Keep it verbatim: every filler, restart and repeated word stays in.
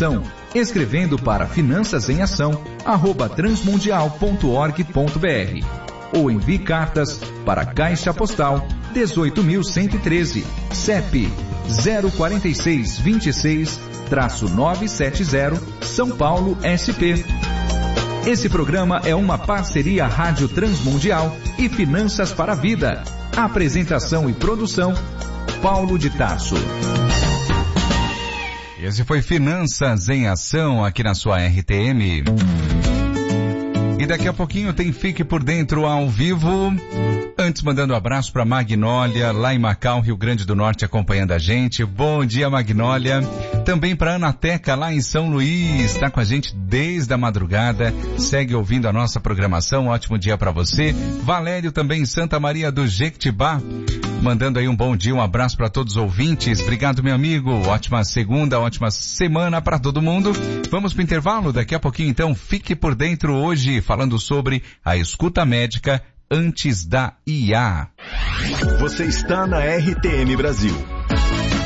Gestão, escrevendo para finanças em ação, arroba transmundial ponto org ponto br. Ou envie cartas para Caixa Postal dezoito mil cento e treze, C E P zero quatro seis dois seis, nove sete zero, São Paulo, S P. Esse programa é uma parceria Rádio Transmundial e Finanças para a Vida. Apresentação e produção, Paulo de Tarso. Esse foi Finanças em Ação aqui na sua R T M. E daqui a pouquinho tem Fique por Dentro ao vivo. Antes, mandando um abraço para Magnólia, lá em Macau, Rio Grande do Norte, acompanhando a gente. Bom dia, Magnólia. Também para Ana Teca, lá em São Luís, está com a gente desde a madrugada. Segue ouvindo a nossa programação. Ótimo dia para você. Valério também em Santa Maria do Jequitibá, mandando aí um bom dia, um abraço para todos os ouvintes. Obrigado, meu amigo. Ótima segunda, ótima semana para todo mundo. Vamos para o intervalo. Daqui a pouquinho, então, Fique por Dentro hoje, falando sobre a escuta médica antes da I A. Você está na R T M Brasil.